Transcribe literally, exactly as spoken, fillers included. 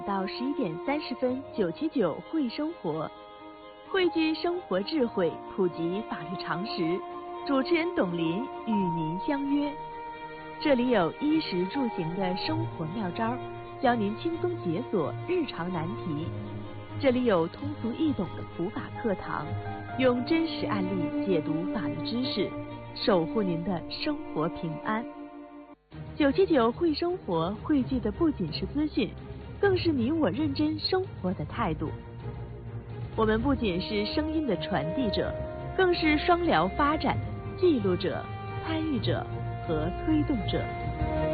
到十一点三十分，九七九会生活，汇聚生活智慧，普及法律常识。主持人董林与您相约，这里有衣食住行的生活妙招，教您轻松解锁日常难题。这里有通俗易懂的普法课堂，用真实案例解读法律知识，守护您的生活平安。九七九会生活汇聚的不仅是资讯，更是你我认真生活的态度。我们不仅是声音的传递者，更是双疗发展的记录者、参与者和推动者。